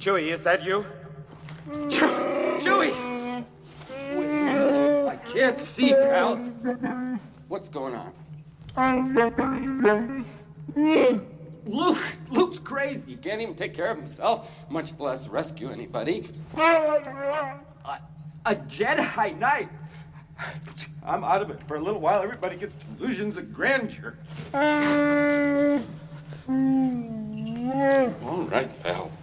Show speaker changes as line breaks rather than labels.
Chewie, is that you? Chewie! Wait, I can't see, pal.
What's going on?
Luke's crazy.
He can't even take care of himself, much less rescue anybody.
A Jedi Knight? I'm out of it for a little while. Everybody gets delusions of grandeur.
All right, pal.